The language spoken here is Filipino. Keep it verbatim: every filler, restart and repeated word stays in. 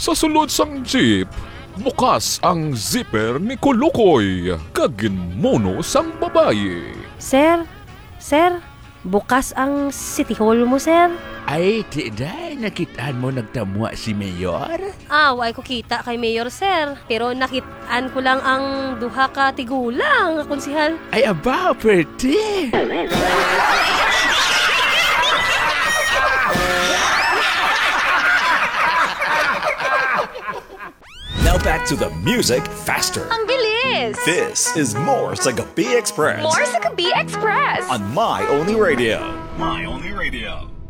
Sa sulod sang jeep, bukas ang zipper ni Kulukoy, kaginmono sang babaye. Sir, sir, bukas ang City Hall mo, sir. Ay, tiday, nakitaan mo nagtamwa si Mayor? Ah, wala ko kita kay Mayor, sir. Pero nakitaan ko lang ang duha ka tigulang, konsihal. Ay, aba, pwede. Now back to the music faster. Ang bilis! This is More sa Gabi Express More sa Gabi Express! on My Only Radio. My Only Radio.